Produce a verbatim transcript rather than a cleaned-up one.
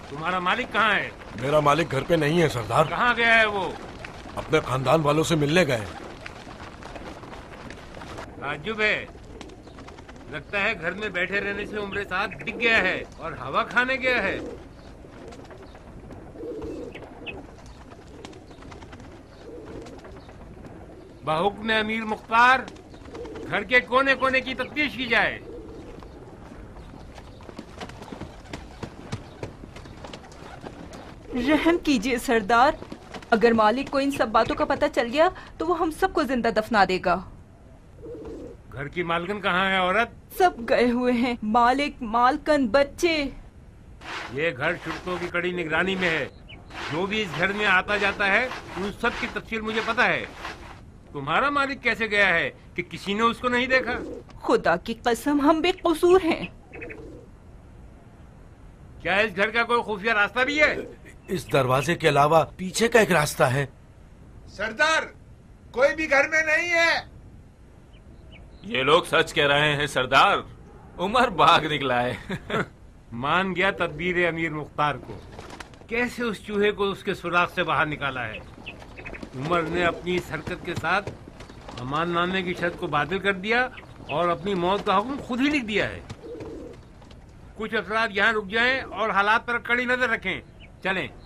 तुम्हारा मालिक कहाँ है? मेरा मालिक घर पे नहीं है सरदार। कहाँ गया है वो? अपने खानदान वालों से मिलने गए। ताज्जुब है, लगता है घर में बैठे रहने से उम्र साथ दिख गया है और हवा खाने गया है। बाहुक्म अमीर मुख्तार, घर के कोने कोने की तफ्तीश की जाए। रहम कीजिए सरदार, अगर मालिक को इन सब बातों का पता चल गया तो वो हम सबको जिंदा दफना देगा। घर की मालकन कहाँ है औरत? सब गए हुए हैं, मालिक, मालकन, बच्चे। ये घर शुल्कों की कड़ी निगरानी में है। जो भी इस घर में आता जाता है उन सब की तफसील मुझे पता है। तुम्हारा मालिक कैसे गया है कि किसी ने उसको नहीं देखा? खुदा की कसम हम बेकसूर हैं। क्या इस घर का कोई खुफिया रास्ता भी है? इस दरवाजे के अलावा पीछे का एक रास्ता है। सरदार, कोई भी घर में नहीं है। ये लोग सच कह रहे हैं सरदार, उमर भाग निकला है। मान गया तदबीर अमीर मुख्तार को। कैसे उस चूहे को उसके सुराख से बाहर निकाला है। उमर ने अपनी इस हरकत के साथ अमान नामे की शर्त को बातिल कर दिया और अपनी मौत का हुक्म खुद ही लिख दिया है। कुछ अफराद यहाँ रुक जाएं और हालात पर कड़ी नजर रखें। चलें।